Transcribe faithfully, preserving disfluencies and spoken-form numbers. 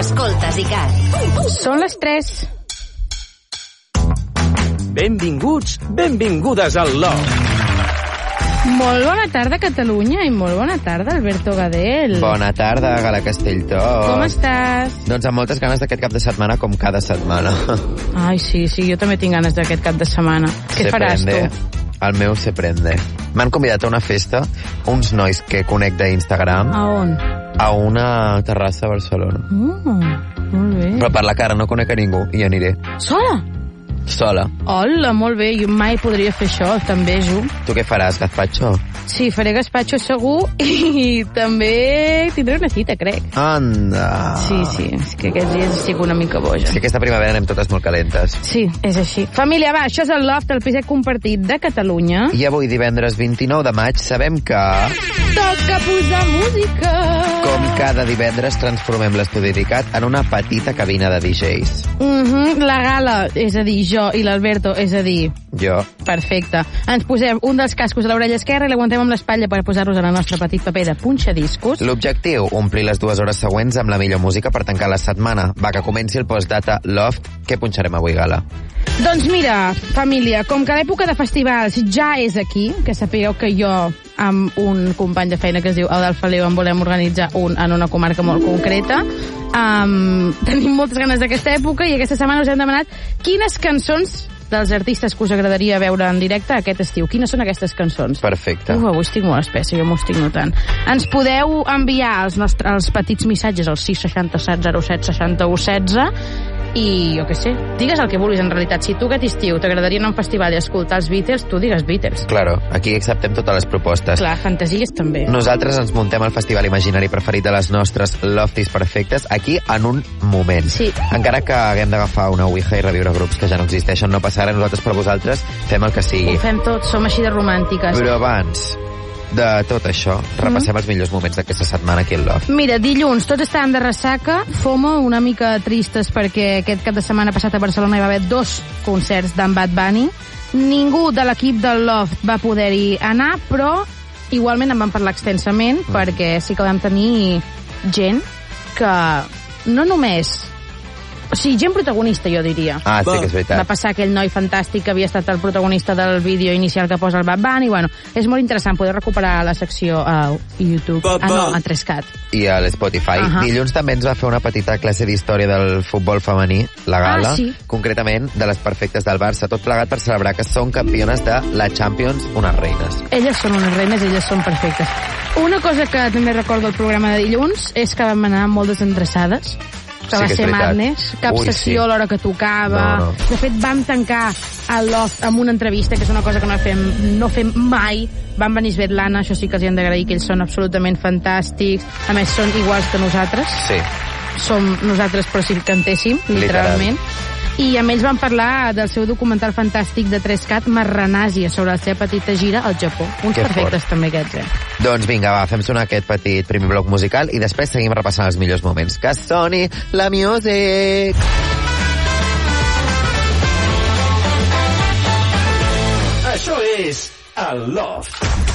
Escoltes ICAT. Són les tres. Benvinguts, benvingudes al Loft. Molt bona tarda, Catalunya, i molt bona tarda, Alberto Gadel. Bona tarda, Gala Castelltot. Com estàs? Doncs amb moltes ganes d'aquest cap de setmana, com cada setmana. Ai, sí, sí, jo també tinc ganes d'aquest cap de setmana. Què se faràs, prende. tu? El meu se prende. M'han convidat a una festa, uns nois que conec d'Instagram, A on? a una terrassa a Barcelona. Oh, molt bé. Però per la cara no conec a ningú, i aniré. Sola? Sola. Hola, molt bé, jo mai podria fer això, també, Ju. Tu què faràs, gazpacho? Sí, faré gazpacho segur i també tindré una cita, crec. Anda. Sí, sí, és que aquests dies estic una mica boja. És que aquesta primavera anem totes molt calentes. Sí, és així. Família, va, això és el Loft, el piset compartit de Catalunya. I avui, divendres vint-i-nou de maig, sabem que... Toca posar música! Com cada divendres transformem l'estudi d'ICAT en una petita cabina de D Js. Mhm, la Gala, és a dir, jo, i l'Alberto, és a dir... Jo. Perfecte. Ens posem un dels cascos a l'orella esquerra i l'aguantem amb l'espatlla per posar-los en el nostre petit paper de punxadiscos. L'objectiu, omplir les dues hores següents amb la millor música per tancar la setmana. Va, que comenci el postdata Loft. Què punxarem avui, Gala? Doncs mira, família, com que l'època de festivals ja és aquí, que sapigueu que jo amb un company de feina que es diu Eudald Feliu en volem organitzar un en una comarca molt concreta, um, tenim moltes ganes d'aquesta època i aquesta setmana us hem demanat quines cançons dels artistes que us agradaria veure en directe aquest estiu. Quines són aquestes cançons? Perfecte. Uh, avui estic molt espessa, jo m'ho estic notant. Ens podeu enviar els, nostres, els petits missatges al sis seixanta-set zero set seixanta-u setze i, jo què sé, digues el que vulguis en realitat. Si tu aquest estiu t'agradaria anar a un festival i escoltar els Beatles, tu digues Beatles. Claro, aquí acceptem totes les propostes. Clar, fantasies també. Nosaltres ens muntem el festival imaginari preferit de les nostres Lofties perfectes aquí en un moment. Sí. Encara que haguem d'agafar una ouija i reviure grups que ja no existeixen, no passarà, nosaltres per vosaltres fem el que sigui. Ho fem tot, som així de romàntiques. Però abans de tot això, repassem mm. els millors moments d'aquesta setmana aquí al Loft. Mira, dilluns tots estàvem de ressaca, FOMO, una mica tristes perquè aquest cap de setmana passat a Barcelona hi va haver dos concerts d'en Bad Bunny. Ningú de l'equip del Loft va poder-hi anar, però igualment en vam parlar extensament mm. perquè sí que vam tenir gent que no només... O sigui, gent protagonista, jo diria. Ah, sí que és veritat. Va passar aquell noi fantàstic que havia estat el protagonista del vídeo inicial que posa el Bad Bunny, i bueno, és molt interessant poder recuperar la secció a YouTube. Ah, no, a tres cat. I a l'Spotify. Uh -huh. Dilluns també ens va fer una petita classe d'història del futbol femení, la Gala, ah, sí? concretament de les perfectes del Barça, tot plegat per celebrar que són campiones de la Champions, unes reines. Elles són unes reines, elles són perfectes. Una cosa que també recordo del programa de dilluns és que vam anar molt desendreçades, que sí va que ser madness, cap Ui, sessió sí. a l'hora que tocava. No, no. De fet, vam tancar el Loft amb una entrevista, que és una cosa que no fem, no fem mai. Van venir Svetlana, això sí que els hi hem d'agrair, que ells són absolutament fantàstics. A més, són iguals que nosaltres. Sí. Som nosaltres, però si cantéssim, literalment. Literal. I amb ells van parlar del seu documental fantàstic de tres cat, Marranàsia, sobre la seva petita gira al Japó. Uns que perfectes fort. també aquests, eh? Doncs vinga, va, fem sonar aquest petit primer bloc musical i després seguim repassant els millors moments. Que soni la music! Això és el Loft.